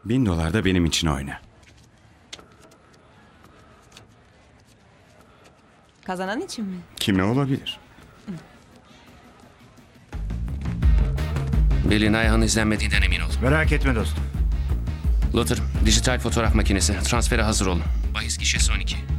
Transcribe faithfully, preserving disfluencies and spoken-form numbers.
Bin dolar da benim için oyna. Kazanan için mi? Kime olabilir? Billy Nayhan'ın izlenmediğinden emin ol. Merak etme dostum. Luther, dijital fotoğraf makinesi. Transfere hazır olun. Bahis gişesi on iki.